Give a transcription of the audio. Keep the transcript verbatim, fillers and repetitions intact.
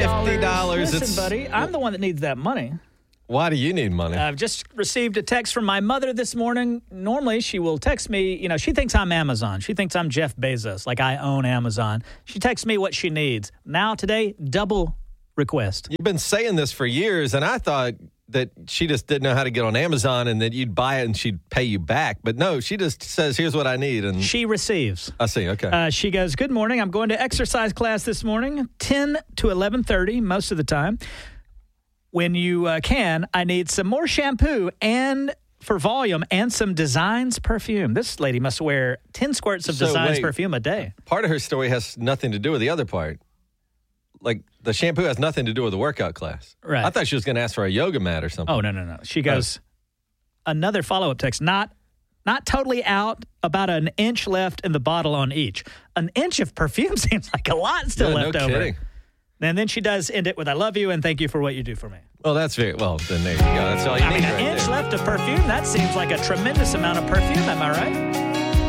fifty dollars. Listen, It's, buddy, I'm the one that needs that money. Why do you need money? I've just received a text from my mother this morning. Normally, she will text me. You know, she thinks I'm Amazon. She thinks I'm Jeff Bezos, like I own Amazon. She texts me what she needs. Now, today, double request. You've been saying this for years, and I thought that she just didn't know how to get on Amazon and that you'd buy it and she'd pay you back. But no, she just says, here's what I need. And She receives. I see, okay. Uh, she goes, good morning. I'm going to exercise class this morning, ten to eleven thirty most of the time. When you uh, can, I need some more shampoo and for volume and some Designs perfume. This lady must wear ten squirts of So, Designs wait. perfume a day. Part of her story has nothing to do with the other part. Like, the shampoo has nothing to do with the workout class. Right. I thought she was going to ask for a yoga mat or something. Oh, no, no, no. She goes, another follow-up text, not not totally out, about an inch left in the bottle on each. An inch of perfume seems like a lot still Yeah, left no over. kidding. And then she does end it with, I love you and thank you for what you do for me. Well, that's very, well, then there you go. That's all you I need mean, right an inch there. left of perfume, that seems like a tremendous amount of perfume, am I right?